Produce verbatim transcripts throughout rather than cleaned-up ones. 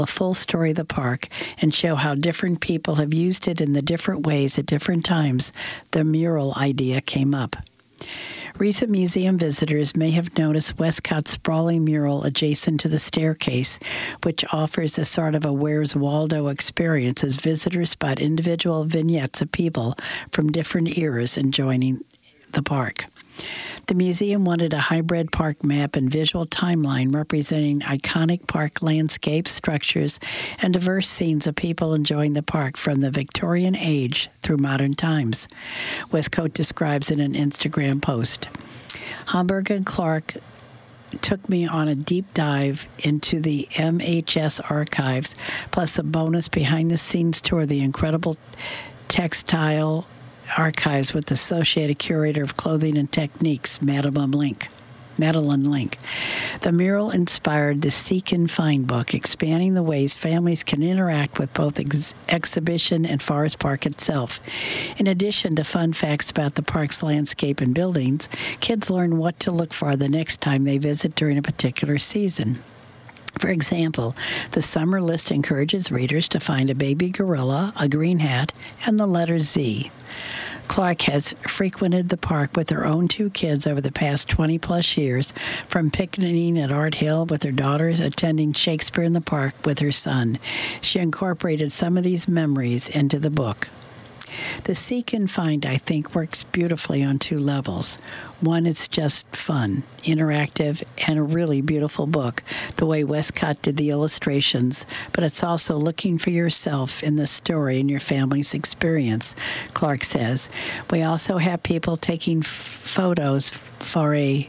the full story of the park and show how different people have used it in the different ways at different times the mural idea came up. Recent museum visitors may have noticed Westcott's sprawling mural adjacent to the staircase, which offers a sort of a Where's Waldo experience as visitors spot individual vignettes of people from different eras enjoying the park. The museum wanted a hybrid park map and visual timeline representing iconic park landscapes, structures, and diverse scenes of people enjoying the park from the Victorian age through modern times. Westcott describes in an Instagram post. Homburg and Clark took me on a deep dive into the M H S archives, plus a bonus behind-the-scenes tour of the incredible textile archives with the Associated Curator of Clothing and Techniques, Madeline Link. Madeline Link. The mural inspired the Seek and Find book, expanding the ways families can interact with both ex- exhibition and Forest Park itself. In addition to fun facts about the park's landscape and buildings, kids learn what to look for the next time they visit during a particular season. For example, the summer list encourages readers to find a baby gorilla, a green hat, and the letter Z. Clark has frequented the park with her own two kids over the past twenty-plus years, from picnicking at Art Hill with her daughters, attending Shakespeare in the Park with her son. She incorporated some of these memories into the book. The Seek and Find, I think, works beautifully on two levels. One, it's just fun, interactive, and a really beautiful book, the way Westcott did the illustrations, but it's also looking for yourself in the story and your family's experience, Clark says. We also have people taking f- photos for a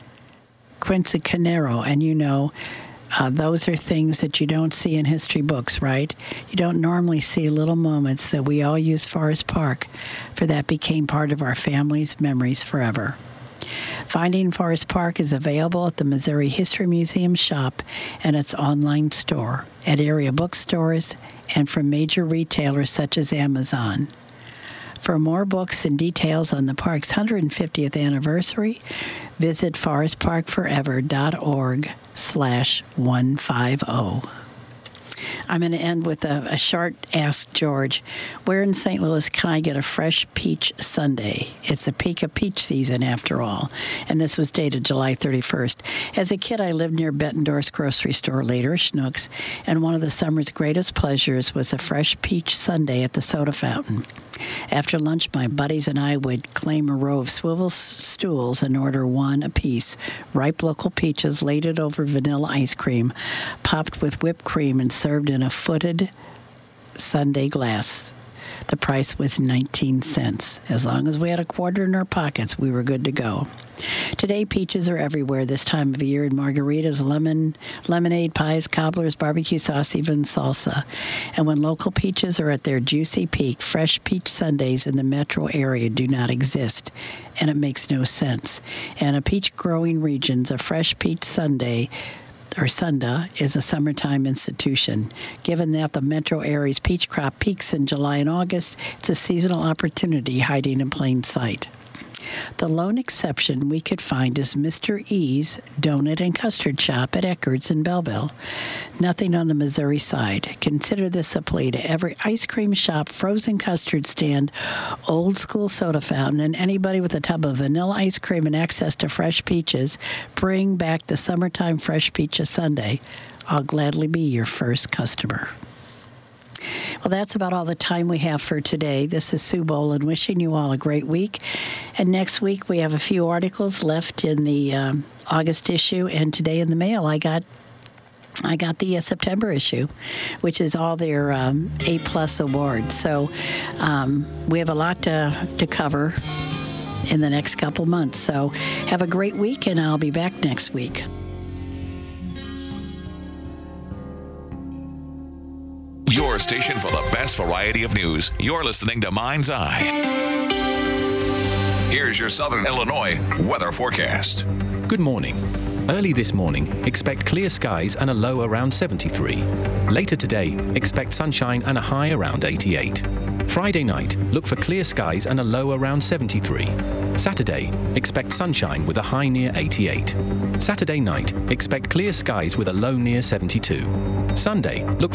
quinceañero, and you know, Uh, those are things that you don't see in history books, right? You don't normally see little moments that we all use Forest Park, for that became part of our family's memories forever. Finding Forest Park is available at the Missouri History Museum shop and its online store, at area bookstores, and from major retailers such as Amazon. For more books and details on the park's one hundred fiftieth anniversary, visit forestparkforever.org slash 150. I'm going to end with a, a short Ask George. Where in Saint Louis can I get a fresh peach sundae? It's a peak of peach season, after all. And this was dated July thirty-first. As a kid, I lived near Bettendorf's grocery store, later Schnucks, and one of the summer's greatest pleasures was a fresh peach sundae at the soda fountain. After lunch, my buddies and I would claim a row of swivel stools and order one apiece. Ripe local peaches laid over vanilla ice cream, popped with whipped cream and served in a footed sundae glass. The price was nineteen cents. As long as we had a quarter in our pockets, we were good to go. Today, peaches are everywhere this time of year in margaritas, lemon, lemonade, pies, cobblers, barbecue sauce, even salsa. And when local peaches are at their juicy peak, fresh peach sundaes in the metro area do not exist, and it makes no sense. And a peach-growing regions, a fresh peach sundae or Sunda is a summertime institution. Given that the metro area's peach crop peaks in July and August, it's a seasonal opportunity hiding in plain sight. The lone exception we could find is Mister E's Donut and Custard Shop at Eckerd's in Belleville. Nothing on the Missouri side. Consider this a plea to every ice cream shop, frozen custard stand, old school soda fountain, and anybody with a tub of vanilla ice cream and access to fresh peaches. Bring back the summertime fresh peaches sundae. I'll gladly be your first customer. Well, that's about all the time we have for today. This is Sue Boland wishing you all a great week. And next week we have a few articles left in the um, August issue. And today in the mail I got I got the uh, September issue, which is all their um, A-plus awards. So um, we have a lot to, to cover in the next couple months. So have a great week, and I'll be back next week. Your station for the best variety of news. You're listening to Mind's Eye. Here's your Southern Illinois weather forecast. Good morning. Early this morning, expect clear skies and a low around seventy-three. Later today, expect sunshine and a high around eighty-eight. Friday night, look for clear skies and a low around seventy-three. Saturday, expect sunshine with a high near eighty-eight. Saturday night, expect clear skies with a low near seventy-two. Sunday, look